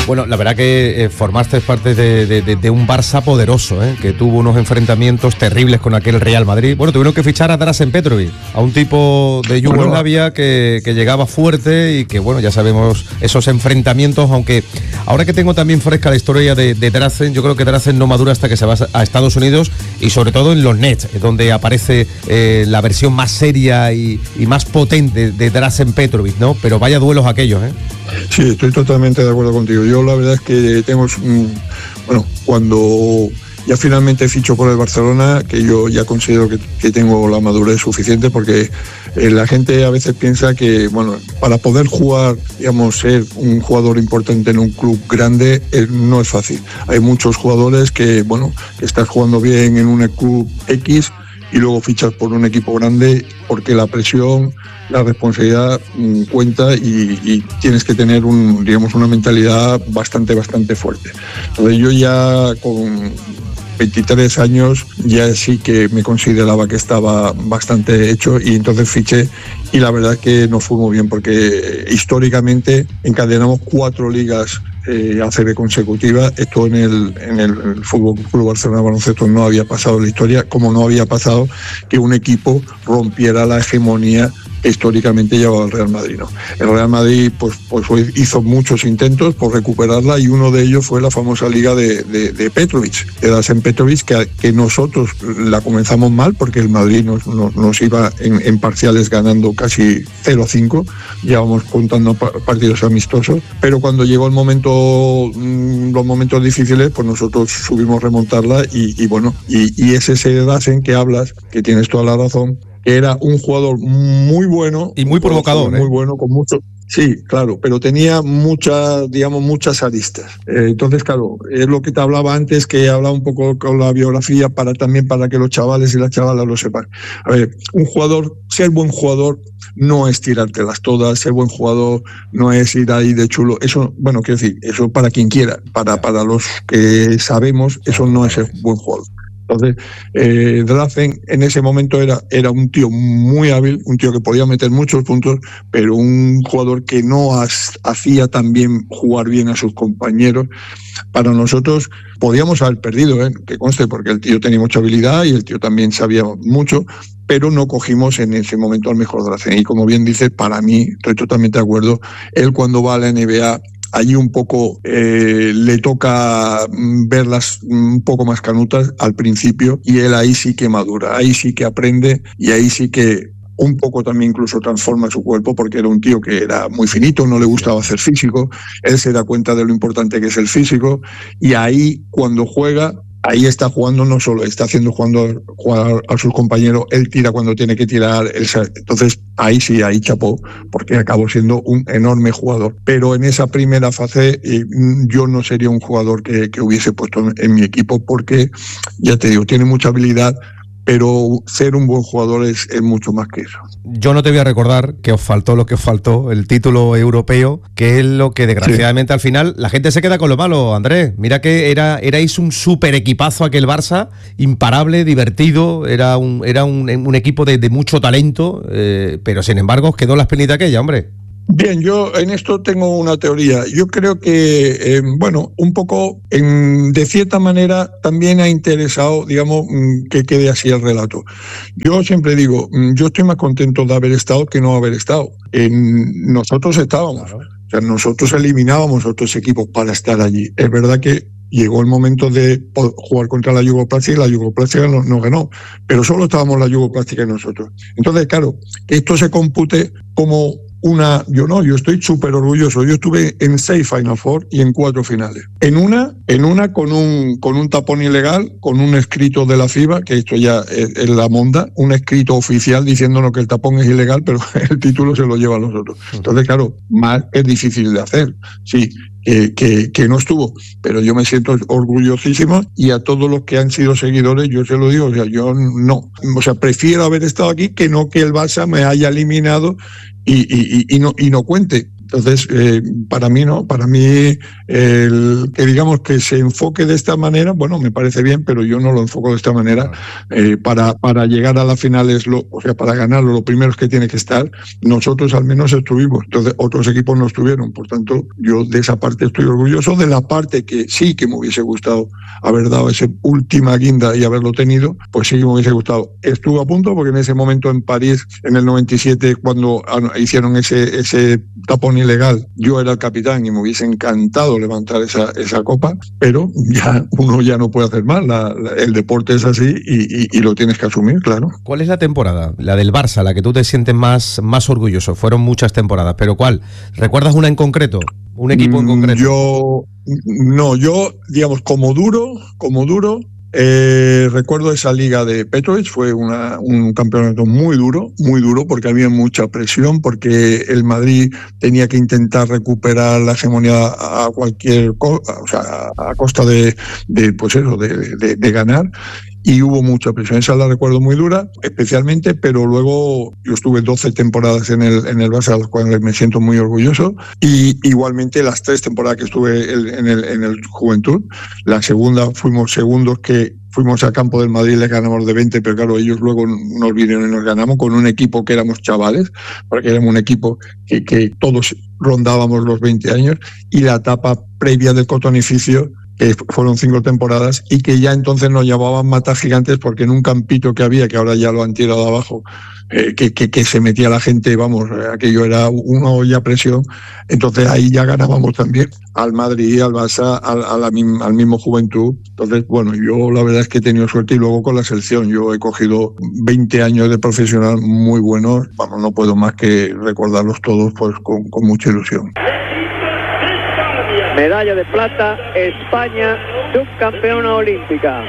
Bueno, la verdad que formaste parte de un Barça poderoso, que tuvo unos enfrentamientos terribles con aquel Real Madrid. Bueno, tuvieron que fichar a Dražen Petrović, a un tipo de Yugoslavia que llegaba fuerte y que, bueno, ya sabemos esos enfrentamientos, aunque ahora que tengo también fresca la historia de Dražen, yo creo que Dražen no madura hasta que se va a Estados Unidos y sobre todo en los Nets, donde aparece la versión más seria y más potente de Dražen Petrović, ¿no? Pero vaya duelos aquellos, Sí, estoy totalmente de acuerdo contigo. Yo la verdad es que tengo, cuando ya finalmente ficho por el Barcelona, que yo ya considero que tengo la madurez suficiente, porque la gente a veces piensa que, bueno, para poder jugar, digamos, ser un jugador importante en un club grande no es fácil. Hay muchos jugadores que, bueno, que estás jugando bien en un club X y luego fichas por un equipo grande porque la presión, la responsabilidad cuenta y tienes que tener una mentalidad bastante fuerte. Entonces yo ya con 23 años ya sí que me consideraba que estaba bastante hecho y entonces fiché y la verdad es que nos fue muy bien porque históricamente encadenamos 4 ligas ACB consecutivas. Esto en el Fútbol Club Barcelona Baloncesto no había pasado en la historia, como no había pasado que un equipo rompiera la hegemonía que históricamente llevaba el Real Madrid, ¿no? El Real Madrid pues hizo muchos intentos por recuperarla y uno de ellos fue la famosa liga de Petrović, de Dražen Petrović, que nosotros la comenzamos mal porque el Madrid nos iba en parciales ganando casi 0-5, llevábamos contando partidos amistosos, pero cuando llegó los momentos difíciles, pues nosotros supimos remontarla y es ese Dražen que hablas, que tienes toda la razón, que era un jugador muy bueno y muy provocador, muy bueno, con mucho. Sí, claro, pero tenía muchas aristas. Entonces, claro, es lo que te hablaba antes, que hablaba un poco con la biografía para que los chavales y las chavalas lo sepan. A ver, ser buen jugador no es tirártelas todas, ser buen jugador no es ir ahí de chulo. Eso, bueno, quiero decir, eso para quien quiera, para los que sabemos, eso no es ser buen jugador. Entonces, Dražen en ese momento era un tío muy hábil, un tío que podía meter muchos puntos, pero un jugador que no hacía también jugar bien a sus compañeros. Para nosotros podíamos haber perdido, que conste, porque el tío tenía mucha habilidad y el tío también sabía mucho, pero no cogimos en ese momento al mejor Dražen. Y como bien dices, para mí, estoy totalmente de acuerdo, él cuando va a la NBA, allí un poco le toca verlas un poco más canutas al principio y él ahí sí que madura, ahí sí que aprende y ahí sí que un poco también incluso transforma su cuerpo, porque era un tío que era muy finito, no le gustaba hacer físico, él se da cuenta de lo importante que es el físico y ahí cuando juega, ahí está jugando, no solo está haciendo jugar a sus compañeros, él tira cuando tiene que tirar, entonces ahí chapó, porque acabó siendo un enorme jugador. Pero en esa primera fase yo no sería un jugador que hubiese puesto en mi equipo, porque ya te digo, tiene mucha habilidad, pero ser un buen jugador es mucho más que eso. Yo no te voy a recordar que os faltó lo que os faltó, el título europeo, que es lo que desgraciadamente al final la gente se queda con lo malo, Andrés. Mira que erais un súper equipazo aquel Barça, imparable, divertido, era un equipo de mucho talento, pero sin embargo os quedó la espinita aquella, hombre. Bien, yo en esto tengo una teoría. Yo creo que, un poco, de cierta manera, también ha interesado, digamos, que quede así el relato. Yo siempre digo, yo estoy más contento de haber estado que no haber estado. Nosotros estábamos, claro. O sea, nosotros eliminábamos otros equipos para estar allí. Es verdad que llegó el momento de jugar contra la Yugoslavia y la Yugoslavia nos ganó, pero solo estábamos la Yugoslavia y nosotros. Entonces, claro, que esto se compute como yo estoy súper orgulloso. Yo estuve en 6 Final Four y en 4 finales. En una con un tapón ilegal, con un escrito de la FIBA, que esto ya es la monda, un escrito oficial diciéndonos que el tapón es ilegal, pero el título se lo llevan los otros. Entonces, claro, más es difícil de hacer. Sí, que no estuvo, pero yo me siento orgullosísimo y a todos los que han sido seguidores yo se lo digo, o sea, yo no, o sea, prefiero haber estado aquí que no que el Barça me haya eliminado y no cuente. Entonces, para mí no, para mí el que digamos que se enfoque de esta manera, bueno, me parece bien, pero yo no lo enfoco de esta manera. Para llegar a la final o sea, para ganarlo, lo primero es que tiene que estar. Nosotros al menos estuvimos, entonces otros equipos no estuvieron, por tanto, yo de esa parte estoy orgulloso. De la parte que sí que me hubiese gustado haber dado esa última guinda y haberlo tenido, pues sí que me hubiese gustado. Estuve a punto porque en ese momento en París, en el 97, cuando hicieron ese tapón ilegal, yo era el capitán y me hubiese encantado levantar esa copa, pero ya uno ya no puede hacer más. El deporte es así y lo tienes que asumir, claro. ¿Cuál es la temporada? La del Barça, la que tú te sientes más orgulloso. Fueron muchas temporadas, pero ¿cuál? ¿Recuerdas una en concreto? ¿Un equipo en concreto? Yo, digamos, como duro, recuerdo esa liga de Petrovic, fue un campeonato muy duro, porque había mucha presión, porque el Madrid tenía que intentar recuperar la hegemonía a cualquier cosa, o sea, a costa de ganar. Y hubo mucha presión. Esa la recuerdo muy dura, especialmente, pero luego yo estuve 12 temporadas en el Barça, a las cuales me siento muy orgulloso. Y igualmente las 3 temporadas que estuve en el Juventud. La segunda fuimos segundos, que fuimos a campo del Madrid, les ganamos de 20, pero claro, ellos luego nos vinieron y nos ganamos con un equipo que éramos chavales, porque éramos un equipo que todos rondábamos los 20 años, y la etapa previa del Cotonificio, que fueron 5 temporadas, y que ya entonces nos llamaban Mata Gigantes, porque en un campito que había, que ahora ya lo han tirado abajo, que se metía la gente, vamos, aquello era una olla a presión. Entonces ahí ya ganábamos también al Madrid, al Barça, al mismo Juventud. Entonces, bueno, yo la verdad es que he tenido suerte, y luego con la selección yo he cogido 20 años de profesional muy buenos, vamos, no puedo más que recordarlos todos pues con mucha ilusión. Medalla de plata, España, subcampeona olímpica.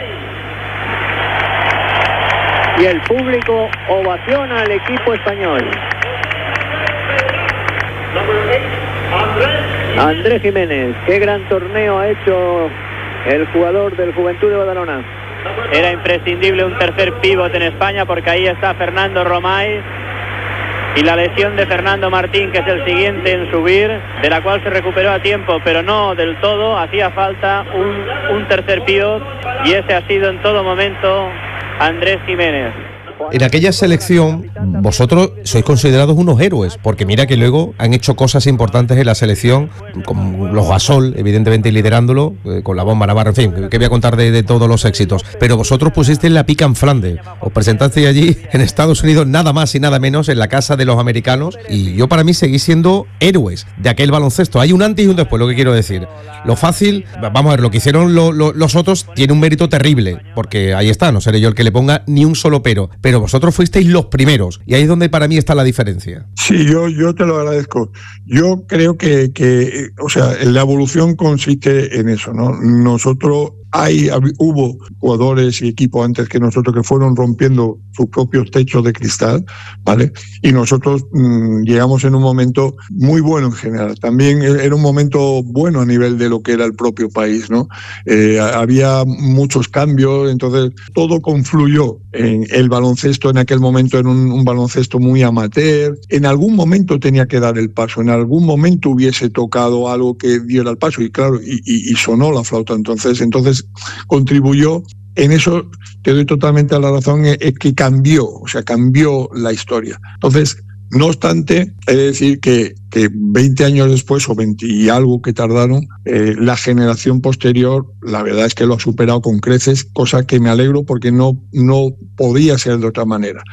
Y el público ovaciona al equipo español. Andrés Jiménez, qué gran torneo ha hecho el jugador del Juventud de Badalona. Era imprescindible un tercer pívot en España, porque ahí está Fernando Romay. Y la lesión de Fernando Martín, que es el siguiente en subir, de la cual se recuperó a tiempo, pero no del todo. Hacía falta un tercer pívot, y ese ha sido en todo momento Andrés Jiménez. En aquella selección vosotros sois considerados unos héroes, porque mira que luego han hecho cosas importantes en la selección, como los Gasol, evidentemente liderándolo, con la bomba Navarra, en fin, que voy a contar de todos los éxitos. Pero vosotros pusisteis la pica en Flandes, os presentasteis allí en Estados Unidos, nada más y nada menos, en la casa de los americanos, y yo para mí seguís siendo héroes de aquel baloncesto. Hay un antes y un después, lo que quiero decir. Lo fácil, vamos a ver, lo que hicieron los otros tiene un mérito terrible, porque ahí está, no seré yo el que le ponga ni un solo pero vosotros fuisteis los primeros, y ahí es donde para mí está la diferencia. Sí, yo te lo agradezco. Yo creo que o sea, la evolución consiste en eso, ¿no? Nosotros hubo jugadores y equipos antes que nosotros que fueron rompiendo sus propios techos de cristal, ¿vale? Y nosotros llegamos en un momento muy bueno en general. También era un momento bueno a nivel de lo que era el propio país, ¿no? Había muchos cambios, entonces todo confluyó en el baloncesto. En aquel momento era un baloncesto muy amateur. En algún momento tenía que dar el paso, en algún momento hubiese tocado algo que diera el paso, y claro, y sonó la flauta. Entonces contribuyó. En eso te doy totalmente la razón, es que cambió la historia. Entonces, no obstante, he de decir que 20 años después, o 20 y algo que tardaron, la generación posterior, la verdad es que lo ha superado con creces, cosa que me alegro, porque no podía ser de otra manera.